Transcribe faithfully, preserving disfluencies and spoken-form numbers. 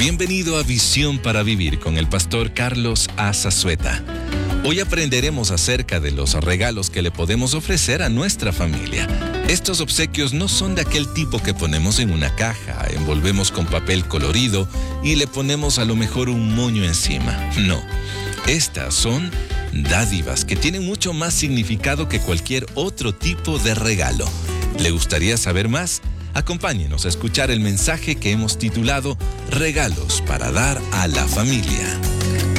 Bienvenido a Visión para Vivir con el pastor Carlos Azazueta. Hoy aprenderemos acerca de los regalos que le podemos ofrecer a nuestra familia. Estos obsequios no son de aquel tipo que ponemos en una caja, envolvemos con papel colorido y le ponemos a lo mejor un moño encima. No, estas son dádivas que tienen mucho más significado que cualquier otro tipo de regalo. ¿Le gustaría saber más? Acompáñenos a escuchar el mensaje que hemos titulado Regalos para dar a la familia.